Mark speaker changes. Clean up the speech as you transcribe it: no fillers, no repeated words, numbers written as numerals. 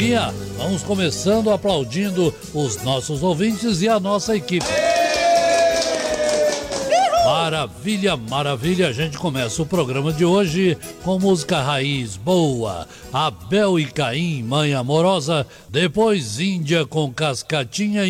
Speaker 1: Liminha. Vamos começando aplaudindo os nossos ouvintes e a nossa equipe. Maravilha, maravilha. A gente começa o programa de hoje com música raiz boa. Abel e Caim, Mãe Amorosa. Depois Índia com Cascatinha